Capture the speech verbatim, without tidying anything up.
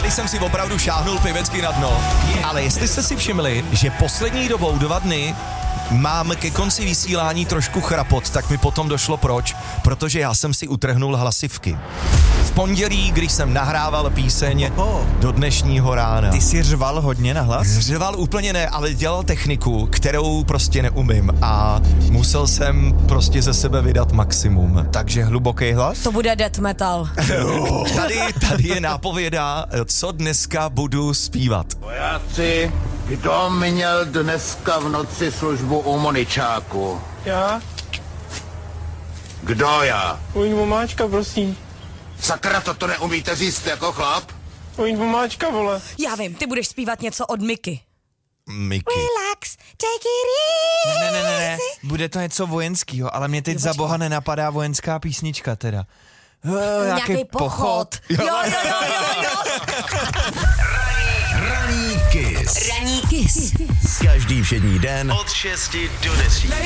tady jsem si opravdu šáhnul pivecky na dno. Ale jestli jste si všimli, že poslední dobou dva dny mám ke konci vysílání trošku chrapot, tak mi potom došlo proč, protože já jsem si utrhnul hlasivky. V pondělí, když jsem nahrával píseň do dnešního rána. Ty jsi řval hodně na hlas? Řval úplně ne, ale dělal techniku, kterou prostě neumím a musel jsem prostě ze sebe vydat maximum. Takže hluboký hlas? To bude death metal. Tady, tady je nápověda, co dneska budu zpívat. Vojáci, kdo měl dneska v noci službu u Moničáku? Já? Kdo já? Ujď vomáčka, prosím. Sakra, toto neumíte říct jako chlap? Ujď vomáčka, vole. Já vím, ty budeš zpívat něco od Miky. Miky. Relax, take it easy. Ne, ne, ne, ne, bude to něco vojenskýho, ale mě teď za boha nenapadá vojenská písnička teda. Uh, Nějaký pochod. Jo, jo, jo, jo, jo. Ranní kiss. Ranní kiss. Každý všední den od šesti do deseti.